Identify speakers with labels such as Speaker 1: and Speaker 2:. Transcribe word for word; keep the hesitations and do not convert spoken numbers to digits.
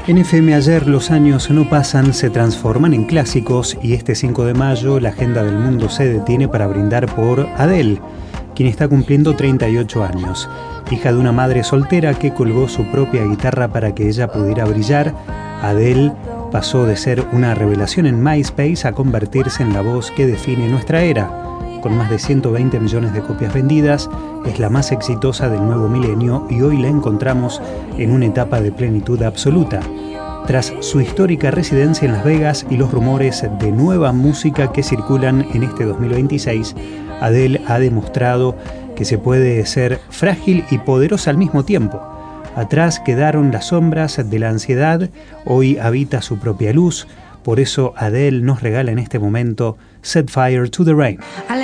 Speaker 1: En F M Ayer los años no pasan, se transforman en clásicos y este cinco de mayo la agenda del mundo se detiene para brindar por Adele, quien está cumpliendo treinta y ocho años. Hija de una madre soltera que colgó su propia guitarra para que ella pudiera brillar, Adele pasó de ser una revelación en MySpace a convertirse en la voz que define nuestra era. Con más de ciento veinte millones de copias vendidas, es la más exitosa del nuevo milenio y hoy la encontramos en una etapa de plenitud absoluta. Tras su histórica residencia en Las Vegas y los rumores de nueva música que circulan en este dos mil veintiséis, Adele ha demostrado que se puede ser frágil y poderosa al mismo tiempo. Atrás quedaron las sombras de la ansiedad, hoy habita su propia luz. Por eso Adele nos regala en este momento Set Fire to the Rain.